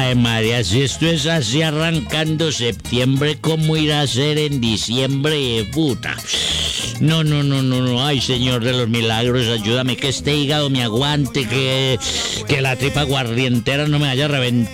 Ay, María, si esto es así arrancando septiembre, ¿cómo irá a ser en diciembre, puta? No, no, no, no, no. Ay, Señor de los milagros, ayúdame, que este hígado me aguante, que la tripa aguardientera no me vaya a reventar.